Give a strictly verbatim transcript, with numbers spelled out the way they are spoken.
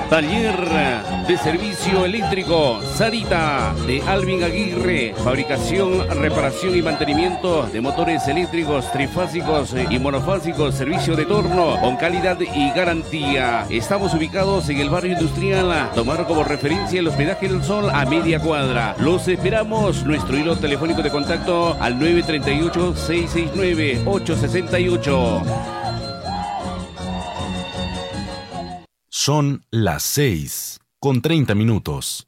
Taller de servicio eléctrico Sarita de Alvin Aguirre. Fabricación, reparación y mantenimiento de motores eléctricos trifásicos y monofásicos. Servicio de torno con calidad y garantía. Estamos ubicados en el barrio industrial. Tomar como referencia el hospedaje del Sol a media cuadra. Los esperamos. Nuestro hilo telefónico de contacto al nueve tres ocho, seis seis nueve, ocho seis ocho. Son las seis con treinta minutos.